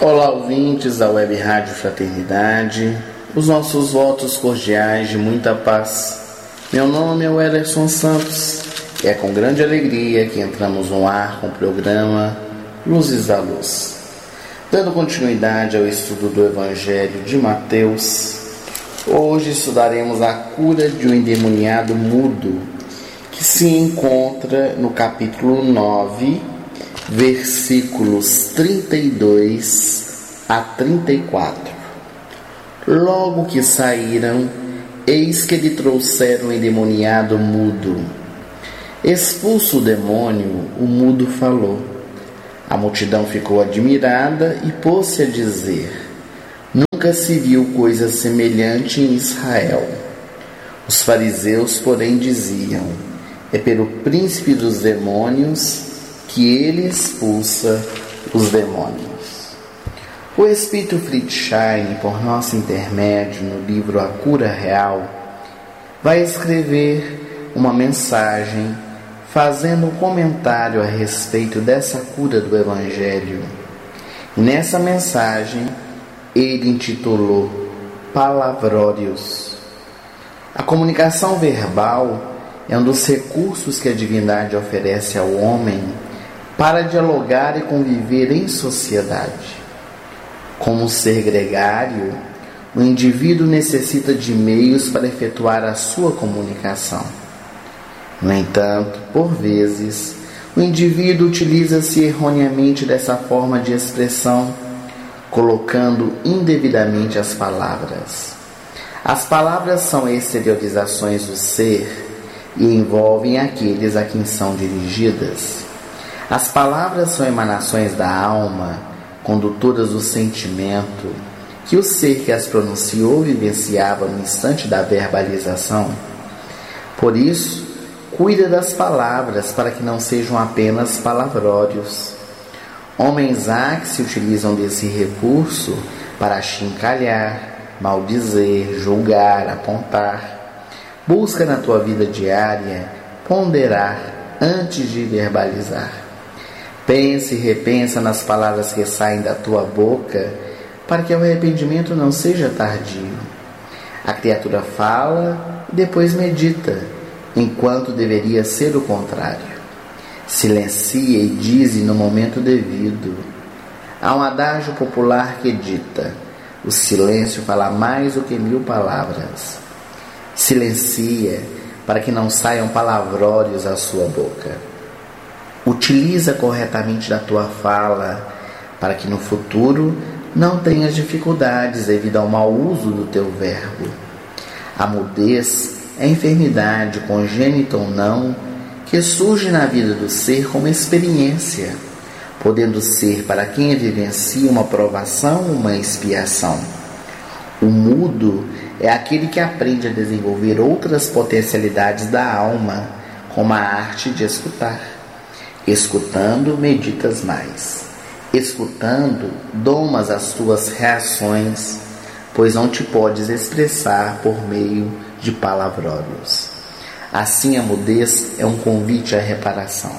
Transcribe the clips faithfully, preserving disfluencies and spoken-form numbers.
Olá, ouvintes da Web Rádio Fraternidade, os nossos votos cordiais de muita paz. Meu nome é Wellerson Santos e é com grande alegria que entramos no ar com o programa Luzes da Luz. Dando continuidade ao estudo do Evangelho de Mateus, hoje estudaremos a cura de um endemoniado mudo, que se encontra no capítulo nove, versículos trinta e dois a trinta e quatro. Logo que saíram, eis que lhe trouxeram o endemoniado mudo. Expulso o demônio, o mudo falou. A multidão ficou admirada e pôs-se a dizer: nunca se viu coisa semelhante em Israel. Os fariseus, porém, diziam: é pelo príncipe dos demônios que ele expulsa os demônios. O Espírito Friedschein, por nosso intermédio no livro A Cura Real, vai escrever uma mensagem fazendo um comentário a respeito dessa cura do Evangelho. E nessa mensagem ele intitulou Palavrórios. A comunicação verbal é um dos recursos que a divindade oferece ao homem para dialogar e conviver em sociedade. Como ser gregário, o indivíduo necessita de meios para efetuar a sua comunicação. No entanto, por vezes, o indivíduo utiliza-se erroneamente dessa forma de expressão, colocando indevidamente as palavras. As palavras são exteriorizações do ser e envolvem aqueles a quem são dirigidas. As palavras são emanações da alma, condutoras do sentimento, que o ser que as pronunciou vivenciava no instante da verbalização. Por isso, cuida das palavras para que não sejam apenas palavrórios. Homens há que se utilizam desse recurso para achincalhar, maldizer, julgar, apontar. Busca na tua vida diária ponderar antes de verbalizar. Pense e repensa nas palavras que saem da tua boca, para que o arrependimento não seja tardio. A criatura fala e depois medita, enquanto deveria ser o contrário. Silencia e dize no momento devido. Há um adágio popular que dita: o silêncio fala mais do que mil palavras. Silencia para que não saiam palavrórios à sua boca. Utiliza corretamente da tua fala para que no futuro não tenhas dificuldades devido ao mau uso do teu verbo. A mudez é enfermidade, congênita ou não, que surge na vida do ser como experiência, podendo ser para quem a vivencia uma provação ou uma expiação. O mudo é aquele que aprende a desenvolver outras potencialidades da alma, como a arte de escutar. Escutando, meditas mais. Escutando, domas as tuas reações, pois não te podes expressar por meio de palavrórios. Assim, a mudez é um convite à reparação.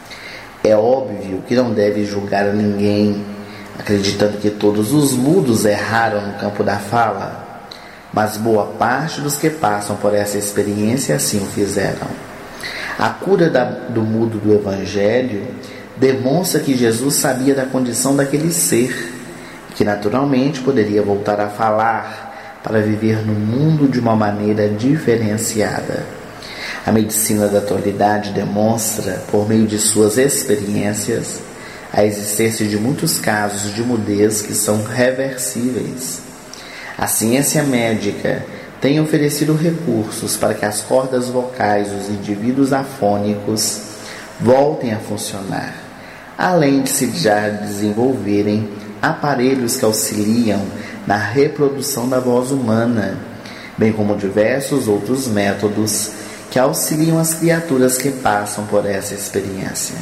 É óbvio que não deve julgar a ninguém, acreditando que todos os mudos erraram no campo da fala, mas boa parte dos que passam por essa experiência assim o fizeram. A cura da, do mudo do Evangelho demonstra que Jesus sabia da condição daquele ser, que naturalmente poderia voltar a falar para viver no mundo de uma maneira diferenciada. A medicina da atualidade demonstra, por meio de suas experiências, a existência de muitos casos de mudez que são reversíveis. A ciência médica tem oferecido recursos para que as cordas vocais dos indivíduos afônicos voltem a funcionar, além de se já desenvolverem aparelhos que auxiliam na reprodução da voz humana, bem como diversos outros métodos que auxiliam as criaturas que passam por essa experiência.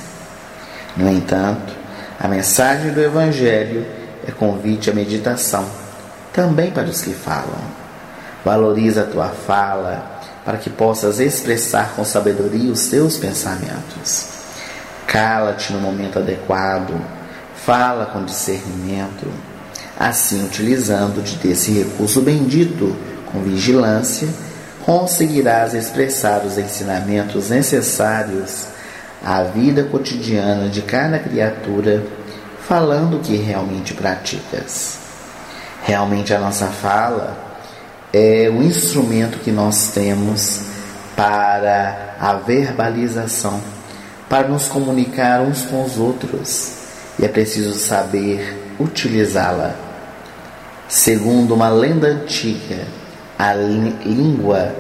No entanto, a mensagem do Evangelho é convite à meditação, também para os que falam. Valoriza a tua fala para que possas expressar com sabedoria os teus pensamentos. Cala-te no momento adequado. fala com discernimento. Assim, utilizando desse recurso bendito com vigilância, conseguirás expressar os ensinamentos necessários à vida cotidiana de cada criatura, falando o que realmente praticas. Realmente a nossa fala é o instrumento que nós temos para a verbalização, para nos comunicar uns com os outros, e é preciso saber utilizá-la. Segundo uma lenda antiga, a língua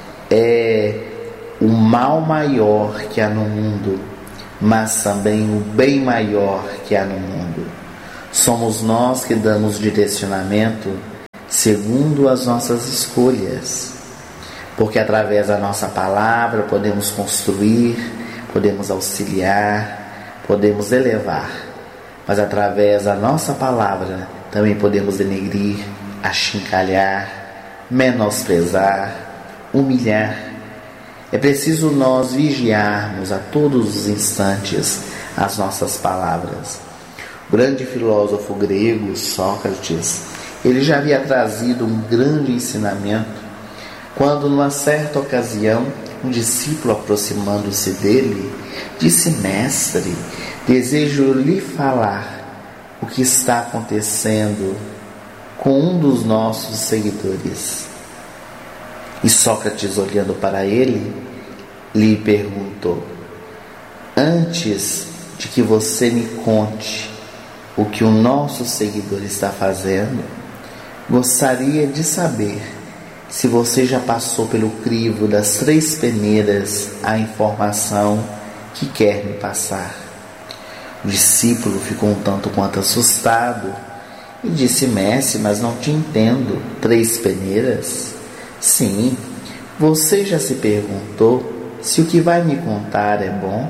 é o mal maior que há no mundo, mas também o bem maior que há no mundo. Somos nós que damos direcionamento segundo as nossas escolhas, porque através da nossa palavra podemos construir, podemos auxiliar, podemos elevar, mas através da nossa palavra também podemos denegrir, achincalhar, menosprezar, humilhar. É preciso nós vigiarmos a todos os instantes as nossas palavras. O grande filósofo grego Sócrates, ele já havia trazido um grande ensinamento quando, numa certa ocasião, um discípulo, aproximando-se dele, disse: mestre, desejo lhe falar o que está acontecendo com um dos nossos seguidores. E Sócrates, olhando para ele, lhe perguntou: antes de que você me conte o que o nosso seguidor está fazendo, gostaria de saber se você já passou pelo crivo das três peneiras a informação que quer me passar. O discípulo ficou um tanto quanto assustado e disse: mestre, mas não te entendo. Três peneiras? Sim. Você já se perguntou se o que vai me contar é bom?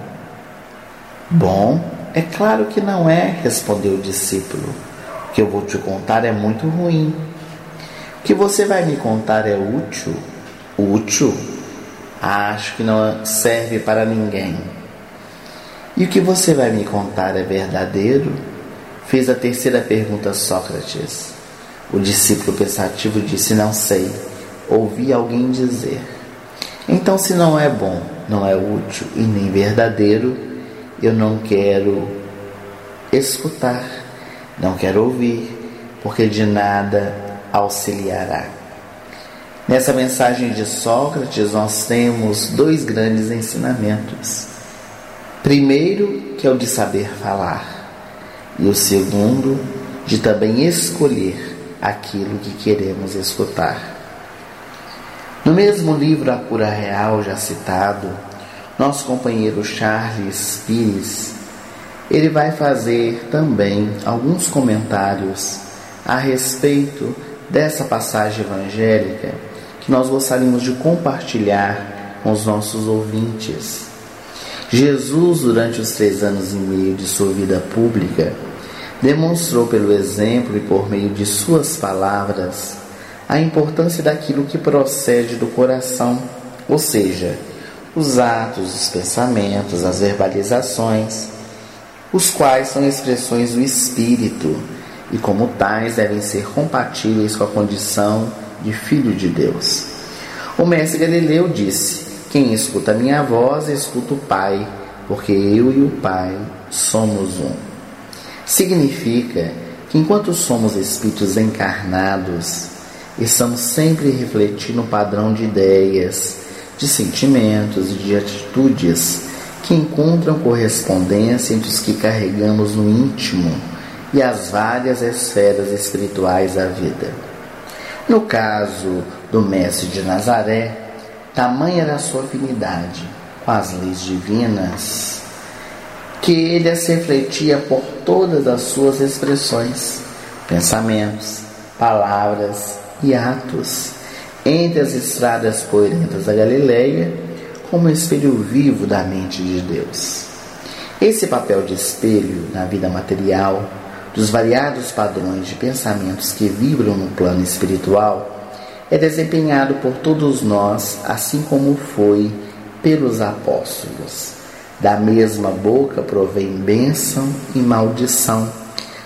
Bom? É claro que não é, respondeu o discípulo. O que eu vou te contar é muito ruim. O que você vai me contar é útil? Útil? Acho que não serve para ninguém. E o que você vai me contar é verdadeiro? Fez a terceira pergunta Sócrates. O discípulo pensativo disse: não sei, ouvi alguém dizer. Então, se não é bom, não é útil e nem verdadeiro, eu não quero escutar, não quero ouvir, porque de nada auxiliará. Nessa mensagem de Sócrates nós temos dois grandes ensinamentos. Primeiro, que é o de saber falar, e o segundo, de também escolher aquilo que queremos escutar. No mesmo livro A Cura Real, já citado, nosso companheiro Charles Pires, ele vai fazer também alguns comentários a respeito dessa passagem evangélica que nós gostaríamos de compartilhar com os nossos ouvintes. Jesus, durante os três anos e meio de sua vida pública, demonstrou pelo exemplo e por meio de suas palavras a importância daquilo que procede do coração, ou seja, os atos, os pensamentos, as verbalizações, os quais são expressões do Espírito e, como tais, devem ser compatíveis com a condição de Filho de Deus. O mestre Galileu disse: quem escuta a minha voz, escuta o Pai, porque eu e o Pai somos um. Significa que, enquanto somos espíritos encarnados, estamos sempre refletindo um padrão de ideias, de sentimentos e de atitudes que encontram correspondência entre os que carregamos no íntimo e as várias esferas espirituais da vida. No caso do Mestre de Nazaré, tamanha era a sua afinidade com as leis divinas, que ele as refletia por todas as suas expressões, pensamentos, palavras e atos, entre as estradas poerentas da Galileia, como espelho vivo da mente de Deus. Esse papel de espelho na vida material, dos variados padrões de pensamentos que vibram no plano espiritual, é desempenhado por todos nós, assim como foi pelos apóstolos. Da mesma boca provém bênção e maldição,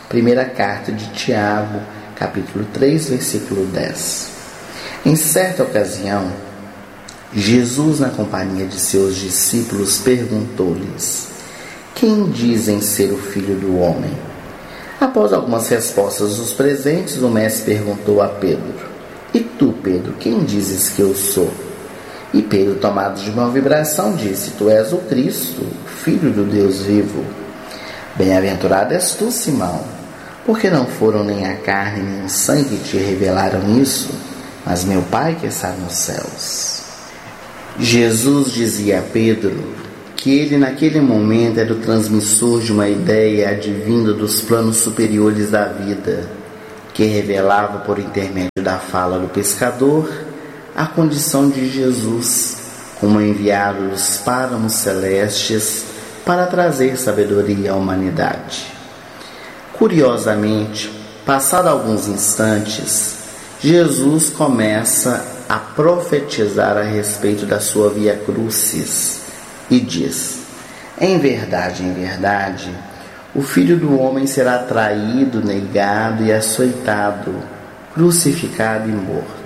Primeira carta de Tiago, capítulo três, versículo dez. Em certa ocasião, Jesus, na companhia de seus discípulos, perguntou-lhes: quem dizem ser o Filho do Homem? Após algumas respostas dos presentes, o mestre perguntou a Pedro: e tu, Pedro, quem dizes que eu sou? E Pedro, tomado de uma vibração, disse: tu és o Cristo, Filho do Deus vivo. Bem-aventurado és tu, Simão, porque não foram nem a carne nem o sangue que te revelaram isso, mas meu Pai que está nos céus. Jesus dizia a Pedro que ele naquele momento era o transmissor de uma ideia advinda dos planos superiores da vida, que revelava por intermédio da fala do pescador a condição de Jesus como enviado dos páramos celestes para trazer sabedoria à humanidade. Curiosamente, passado alguns instantes, Jesus começa a profetizar a respeito da sua via crucis e diz: em verdade, em verdade, o Filho do Homem será traído, negado e açoitado, crucificado e morto.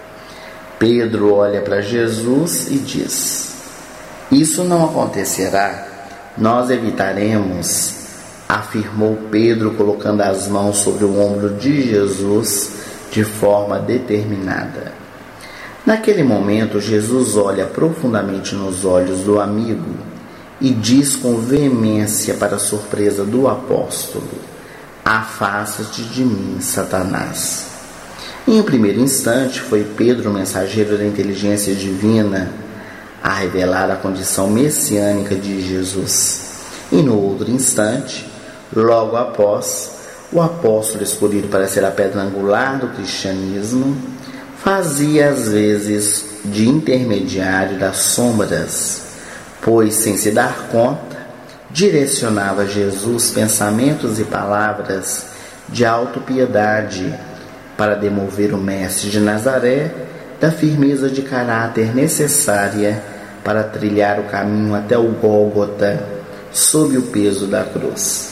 Pedro olha para Jesus e diz: isso não acontecerá, nós evitaremos, afirmou Pedro, colocando as mãos sobre o ombro de Jesus de forma determinada. Naquele momento, Jesus olha profundamente nos olhos do amigo e diz com veemência, para a surpresa do apóstolo: afasta-te de mim, Satanás. Em um primeiro instante, foi Pedro, o mensageiro da inteligência divina, a revelar a condição messiânica de Jesus. E no outro instante, logo após, o apóstolo escolhido para ser a pedra angular do cristianismo fazia às vezes de intermediário das sombras, pois, sem se dar conta, direcionava a Jesus pensamentos e palavras de autopiedade para demover o mestre de Nazaré da firmeza de caráter necessária para trilhar o caminho até o Gólgota sob o peso da cruz.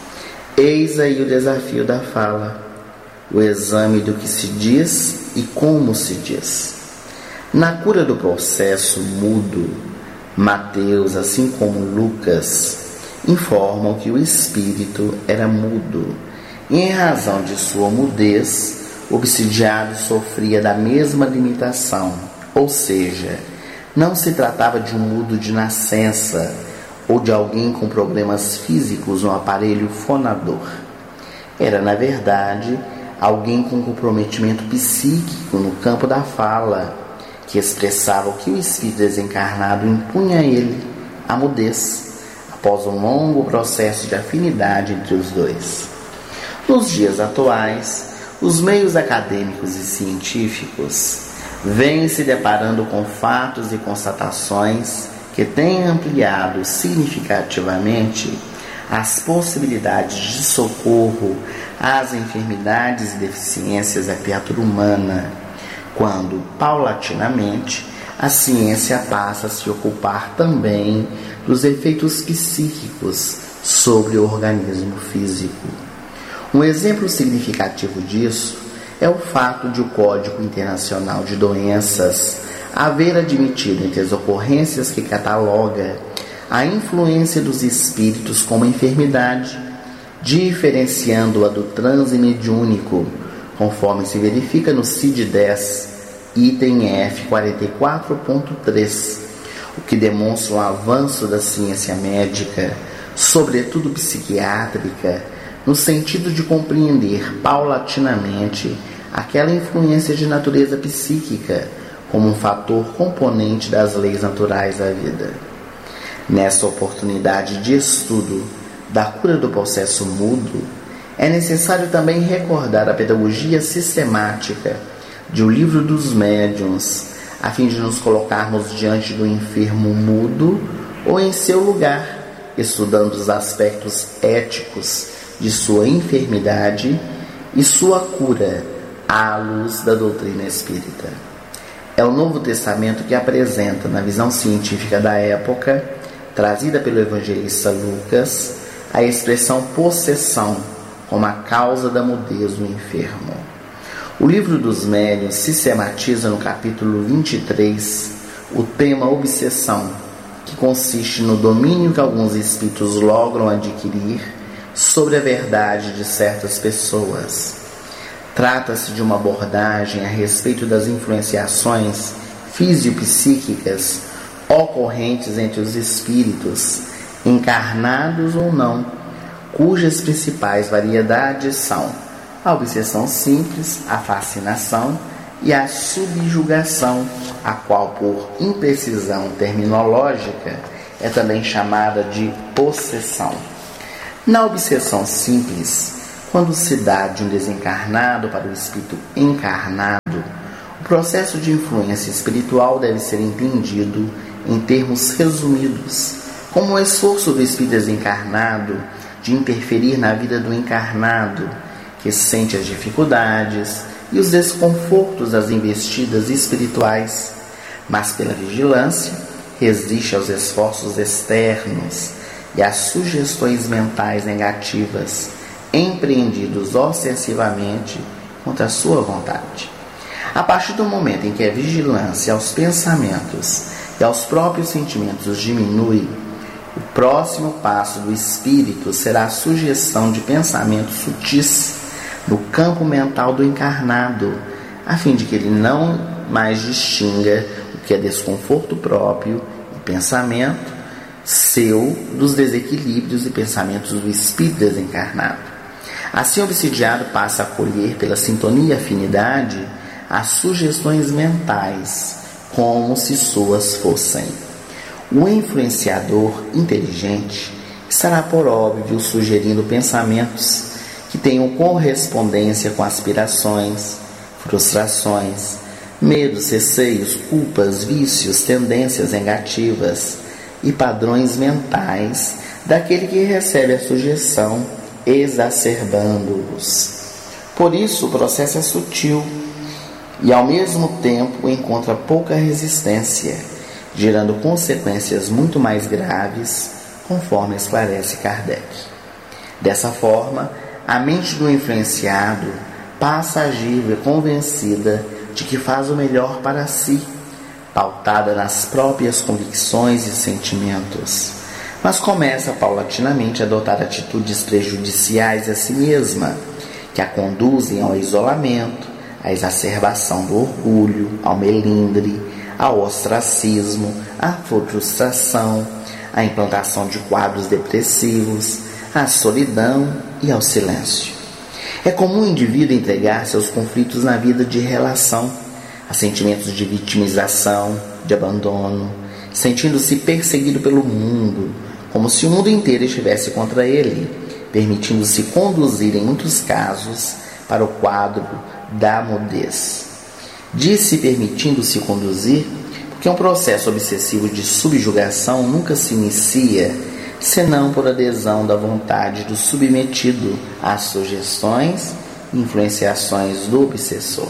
Eis aí o desafio da fala, o exame do que se diz e como se diz. Na cura do processo mudo, Mateus, assim como Lucas, informam que o espírito era mudo, e em razão de sua mudez, o obsidiado sofria da mesma limitação, ou seja, não se tratava de um mudo de nascença ou de alguém com problemas físicos no aparelho fonador. Era, na verdade, alguém com comprometimento psíquico no campo da fala, que expressava o que o espírito desencarnado impunha a ele, a mudez, após um longo processo de afinidade entre os dois. Nos dias atuais, os meios acadêmicos e científicos vêm se deparando com fatos e constatações que têm ampliado significativamente as possibilidades de socorro às enfermidades e deficiências da criatura humana, quando, paulatinamente, a ciência passa a se ocupar também dos efeitos psíquicos sobre o organismo físico. Um exemplo significativo disso é o fato de o Código Internacional de Doenças haver admitido entre as ocorrências que cataloga a influência dos espíritos como enfermidade, diferenciando-a do transe mediúnico, conforme se verifica no C I D dez, item F quarenta e quatro ponto três, o que demonstra um avanço da ciência médica, sobretudo psiquiátrica, no sentido de compreender paulatinamente aquela influência de natureza psíquica como um fator componente das leis naturais da vida. Nessa oportunidade de estudo da cura do processo mudo, é necessário também recordar a pedagogia sistemática de O Livro dos Médiuns, a fim de nos colocarmos diante do enfermo mudo ou em seu lugar, estudando os aspectos éticos de sua enfermidade e sua cura à luz da doutrina espírita. É o Novo Testamento que apresenta, na visão científica da época, trazida pelo evangelista Lucas, a expressão possessão como a causa da mudez do enfermo. O Livro dos Médiuns sistematiza no capítulo vinte e três o tema obsessão, que consiste no domínio que alguns espíritos logram adquirir sobre a verdade de certas pessoas. Trata-se de uma abordagem a respeito das influenciações físico-psíquicas ocorrentes entre os espíritos, encarnados ou não, cujas principais variedades são a obsessão simples, a fascinação e a subjugação, a qual, por imprecisão terminológica, é também chamada de possessão. Na obsessão simples, quando se dá de um desencarnado para o espírito encarnado, o processo de influência espiritual deve ser entendido em termos resumidos, como o esforço do espírito desencarnado de interferir na vida do encarnado, que sente as dificuldades e os desconfortos das investidas espirituais, mas pela vigilância resiste aos esforços externos e às sugestões mentais negativas, empreendidos ostensivamente contra a sua vontade. A partir do momento em que a vigilância aos pensamentos e aos próprios sentimentos diminui, o próximo passo do espírito será a sugestão de pensamentos sutis no campo mental do encarnado, a fim de que ele não mais distinga o que é desconforto próprio e pensamento seu dos desequilíbrios e pensamentos do espírito desencarnado. Assim, o obsidiado passa a colher pela sintonia e afinidade as sugestões mentais, como se suas fossem. O influenciador inteligente estará por óbvio sugerindo pensamentos que tenham correspondência com aspirações, frustrações, medos, receios, culpas, vícios, tendências negativas e padrões mentais daquele que recebe a sugestão, exacerbando-os. Por isso, o processo é sutil e, ao mesmo tempo, encontra pouca resistência, gerando consequências muito mais graves, conforme esclarece Kardec. Dessa forma, a mente do influenciado passa a agir convencida de que faz o melhor para si, pautada nas próprias convicções e sentimentos, mas começa paulatinamente a adotar atitudes prejudiciais a si mesma, que a conduzem ao isolamento, à exacerbação do orgulho, ao melindre, ao ostracismo, à frustração, à implantação de quadros depressivos, à solidão e ao silêncio. É comum o indivíduo entregar-se aos conflitos na vida de relação, a sentimentos de vitimização, de abandono, sentindo-se perseguido pelo mundo, como se o mundo inteiro estivesse contra ele, permitindo-se conduzir, em muitos casos, para o quadro da mudez. Diz-se permitindo-se conduzir, porque um processo obsessivo de subjugação nunca se inicia senão por adesão da vontade do submetido às sugestões e influenciações do obsessor.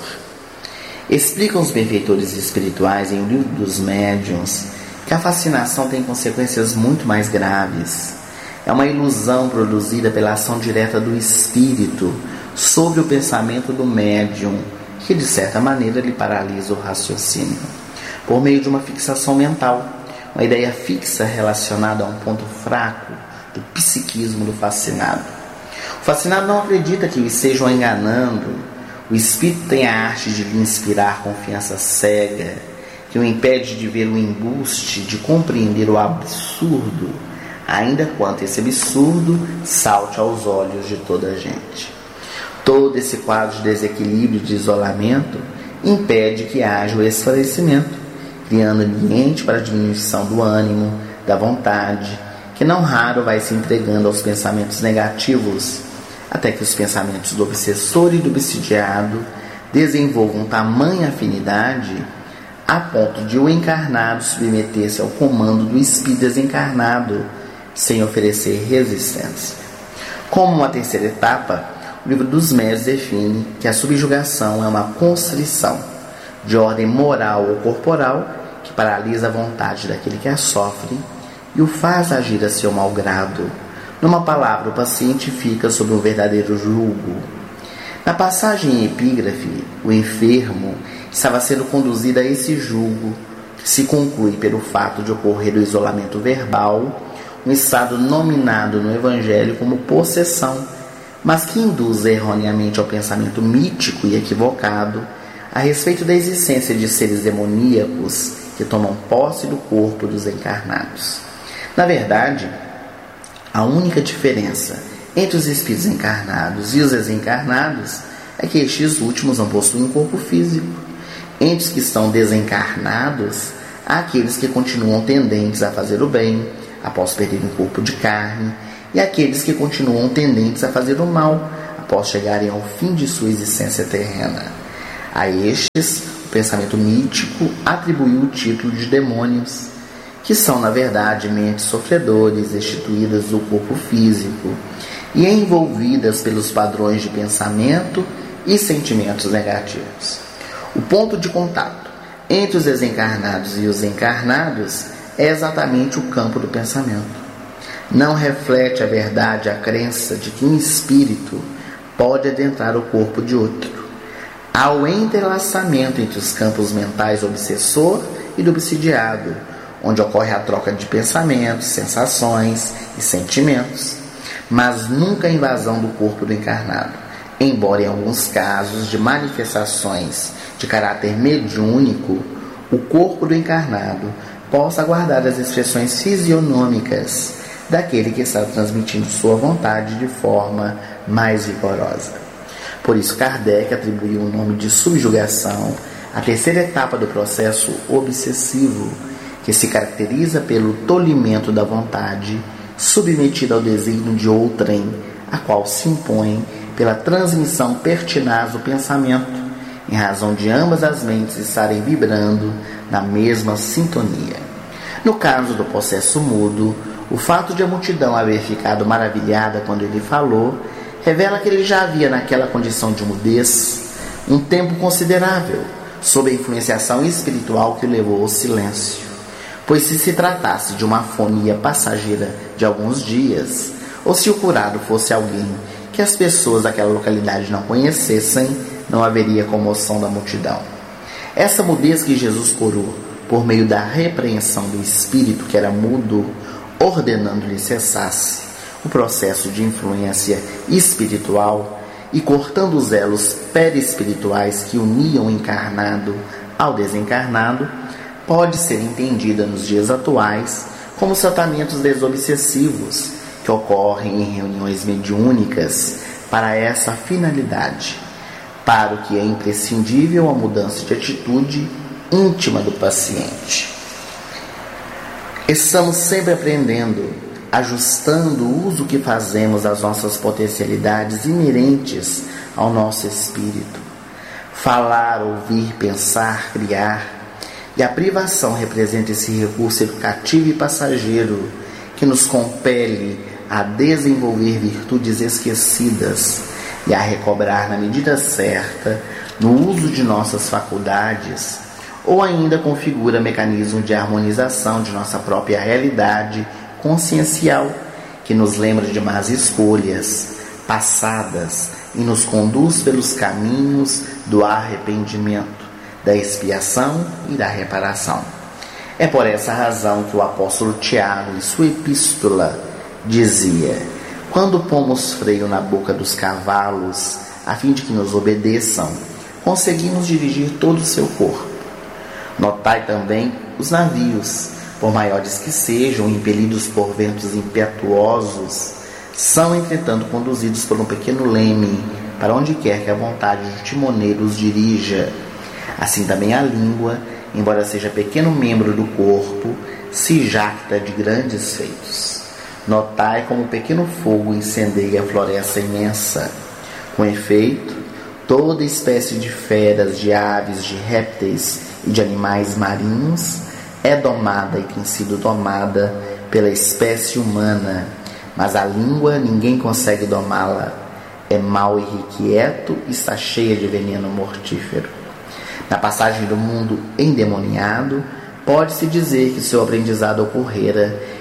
Explicam os benfeitores espirituais em O Livro dos Médiuns que a fascinação tem consequências muito mais graves. É uma ilusão produzida pela ação direta do espírito sobre o pensamento do médium, que de certa maneira lhe paralisa o raciocínio, por meio de uma fixação mental, uma ideia fixa relacionada a um ponto fraco do psiquismo do fascinado. O fascinado não acredita que o estejam enganando. O espírito tem a arte de lhe inspirar confiança cega, que o impede de ver o embuste, de compreender o absurdo, ainda quanto esse absurdo salte aos olhos de toda a gente. Todo esse quadro de desequilíbrio e de isolamento impede que haja o esclarecimento, criando ambiente para a diminuição do ânimo, da vontade, que não raro vai se entregando aos pensamentos negativos, até que os pensamentos do obsessor e do obsidiado desenvolvam tamanha afinidade a ponto de o encarnado submeter-se ao comando do espírito desencarnado, sem oferecer resistência. Como uma terceira etapa, o Livro dos Médiuns define que a subjugação é uma constrição de ordem moral ou corporal que paralisa a vontade daquele que a sofre e o faz agir a seu malgrado, Numa palavra, o paciente fica sob um verdadeiro jugo. Na passagem em epígrafe, o enfermo estava sendo conduzido a esse jugo, que se conclui pelo fato de ocorrer o isolamento verbal, um estado nominado no Evangelho como possessão, mas que induz erroneamente ao pensamento mítico e equivocado a respeito da existência de seres demoníacos que tomam posse do corpo dos encarnados. Na verdade, a única diferença entre os espíritos encarnados e os desencarnados é que estes últimos não possuem um corpo físico. Entre os que estão desencarnados, há aqueles que continuam tendentes a fazer o bem após perder um corpo de carne, e aqueles que continuam tendentes a fazer o mal após chegarem ao fim de sua existência terrena. A estes, o pensamento mítico atribuiu o título de demônios, que são, na verdade, mentes sofredores destituídas do corpo físico e envolvidas pelos padrões de pensamento e sentimentos negativos. O ponto de contato entre os desencarnados e os encarnados é exatamente o campo do pensamento. Não reflete a verdade a crença de que um espírito pode adentrar o corpo de outro. Há o entrelaçamento entre os campos mentais obsessor e do obsidiado, onde ocorre a troca de pensamentos, sensações e sentimentos, mas nunca a invasão do corpo do encarnado, embora em alguns casos de manifestações de caráter mediúnico, o corpo do encarnado possa guardar as expressões fisionômicas daquele que está transmitindo sua vontade de forma mais vigorosa. Por isso, Kardec atribuiu o nome de subjugação à terceira etapa do processo obsessivo, que se caracteriza pelo tolimento da vontade submetida ao desígnio de outrem, a qual se impõe pela transmissão pertinaz do pensamento, em razão de ambas as mentes estarem vibrando na mesma sintonia. No caso do possesso mudo, o fato de a multidão haver ficado maravilhada quando ele falou revela que ele já havia naquela condição de mudez um tempo considerável, sob a influenciação espiritual que o levou ao silêncio. Pois se se tratasse de uma afonia passageira de alguns dias, ou se o curado fosse alguém que as pessoas daquela localidade não conhecessem, não haveria comoção da multidão. Essa mudez que Jesus curou por meio da repreensão do espírito que era mudo, ordenando-lhe cessasse o processo de influência espiritual e cortando os elos perispirituais que uniam o encarnado ao desencarnado, pode ser entendida nos dias atuais como os tratamentos desobsessivos que ocorrem em reuniões mediúnicas para essa finalidade, para o que é imprescindível a mudança de atitude íntima do paciente. Estamos sempre aprendendo, ajustando o uso que fazemos das nossas potencialidades inerentes ao nosso espírito. Falar, ouvir, pensar, criar. E a privação representa esse recurso educativo e passageiro que nos compele a desenvolver virtudes esquecidas e a recobrar na medida certa no uso de nossas faculdades, ou ainda configura mecanismo de harmonização de nossa própria realidade consciencial, que nos lembra de más escolhas passadas e nos conduz pelos caminhos do arrependimento, da expiação e da reparação. É por essa razão que o apóstolo Tiago, em sua epístola, dizia: quando pomos freio na boca dos cavalos, a fim de que nos obedeçam, conseguimos dirigir todo o seu corpo. Notai também os navios, por maiores que sejam, impelidos por ventos impetuosos, são, entretanto, conduzidos por um pequeno leme, para onde quer que a vontade do timoneiro os dirija. Assim também a língua, embora seja pequeno membro do corpo, se jacta de grandes feitos. Notai como um pequeno fogo incendeia a floresta imensa. Com efeito, toda espécie de feras, de aves, de répteis e de animais marinhos é domada e tem sido domada pela espécie humana, mas a língua ninguém consegue domá-la. É mau e irrequieto e está cheia de veneno mortífero. Na passagem do mundo endemoniado, pode-se dizer que seu aprendizado ocorrera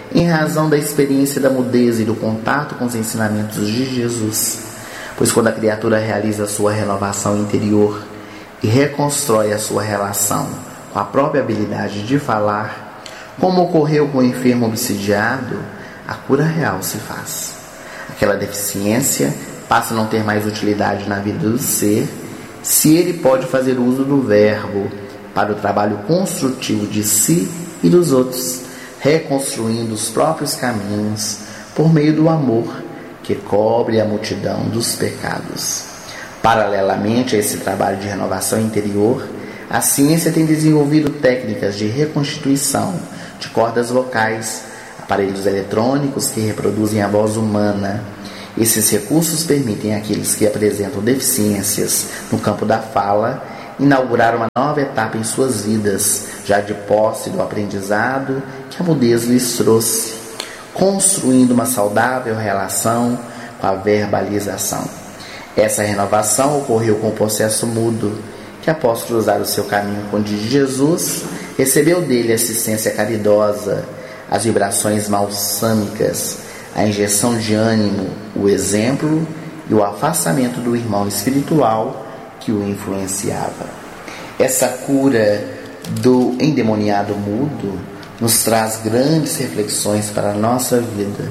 em razão da experiência da mudez e do contato com os ensinamentos de Jesus. Pois quando a criatura realiza a sua renovação interior e reconstrói a sua relação com a própria habilidade de falar, como ocorreu com o enfermo obsidiado, a cura real se faz. Aquela deficiência passa a não ter mais utilidade na vida do ser, se ele pode fazer uso do verbo para o trabalho construtivo de si e dos outros, reconstruindo os próprios caminhos por meio do amor que cobre a multidão dos pecados. Paralelamente a esse trabalho de renovação interior, a ciência tem desenvolvido técnicas de reconstituição de cordas vocais, aparelhos eletrônicos que reproduzem a voz humana. Esses recursos permitem àqueles que apresentam deficiências no campo da fala inaugurar uma nova etapa em suas vidas, já de posse do aprendizado que a mudez lhes trouxe, construindo uma saudável relação com a verbalização. Essa renovação ocorreu com o processo mudo, que após cruzar o seu caminho com o de Jesus, recebeu dele assistência caridosa, as vibrações balsâmicas, a injeção de ânimo, o exemplo e o afastamento do irmão espiritual que o influenciava. Essa cura do endemoniado mudo nos traz grandes reflexões para a nossa vida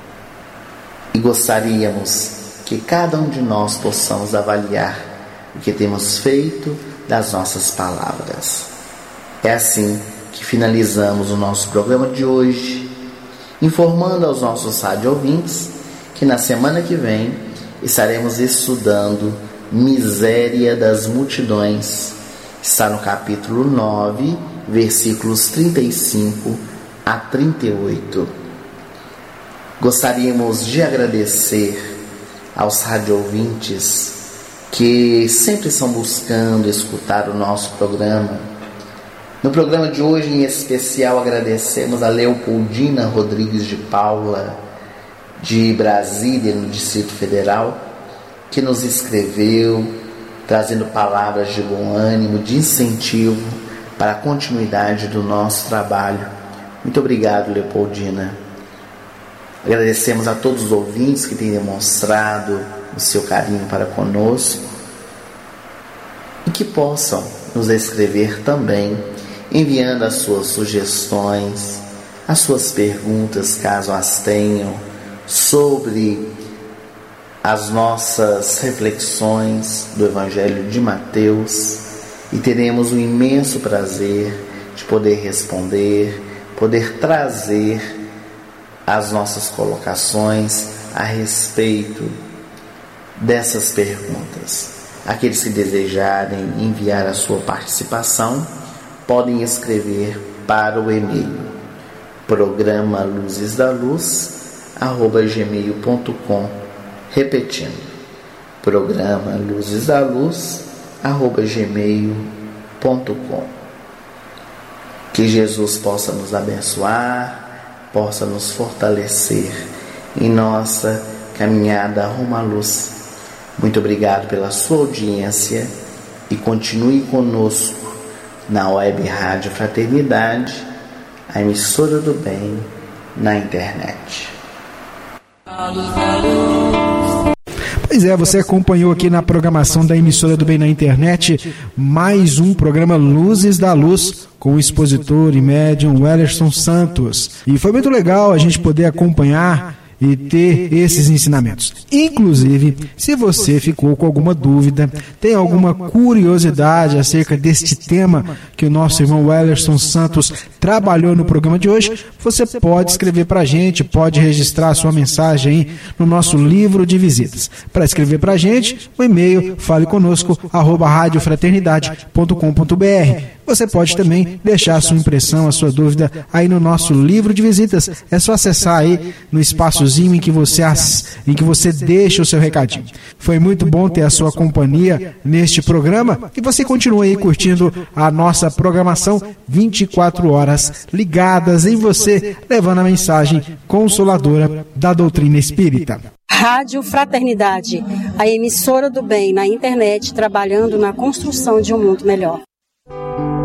e gostaríamos que cada um de nós possamos avaliar o que temos feito das nossas palavras. É assim que finalizamos o nosso programa de hoje, informando aos nossos rádio ouvintes que na semana que vem estaremos estudando Miséria das Multidões. Está no capítulo nove, versículos trinta e cinco a trinta e oito. Gostaríamos de agradecer aos radioouvintes que sempre estão buscando escutar o nosso programa. No programa de hoje, em especial, agradecemos a Leopoldina Rodrigues de Paula, de Brasília, no Distrito Federal, que nos escreveu, trazendo palavras de bom ânimo, de incentivo para a continuidade do nosso trabalho. Muito obrigado, Leopoldina. Agradecemos a todos os ouvintes que têm demonstrado o seu carinho para conosco e que possam nos escrever também, enviando as suas sugestões, as suas perguntas, caso as tenham, sobre as nossas reflexões do Evangelho de Mateus, e teremos o imenso prazer de poder responder, poder trazer as nossas colocações a respeito dessas perguntas. Aqueles que desejarem enviar a sua participação podem escrever para o e-mail programa luzes da luz arroba gmail ponto com, repetindo, programa luzes da luz arroba gmail ponto com. Que Jesus possa nos abençoar, possa nos fortalecer em nossa caminhada rumo à luz. Muito obrigado pela sua audiência e continue conosco na Web Rádio Fraternidade, a emissora do bem na internet. Pois é, você acompanhou aqui na programação da emissora do bem na internet mais um programa Luzes da Luz com o expositor e médium Wellerson Santos. E foi muito legal a gente poder acompanhar e ter esses ensinamentos. Inclusive, se você ficou com alguma dúvida, tem alguma curiosidade acerca deste tema que o nosso irmão Wellerson Santos trabalhou no programa de hoje, você pode escrever para a gente, pode registrar a sua mensagem aí no nosso livro de visitas. Para escrever para a gente, o e-mail faleconosco arroba radiofraternidade ponto com ponto br. Você pode também deixar a sua impressão, a sua dúvida aí no nosso livro de visitas. É só acessar aí no espaçozinho em que você, em que você deixa o seu recadinho. Foi muito bom ter a sua companhia neste programa e você continua aí curtindo a nossa programação vinte e quatro horas ligadas em você, levando a mensagem consoladora da doutrina espírita. Rádio Fraternidade, a emissora do bem na internet, trabalhando na construção de um mundo melhor.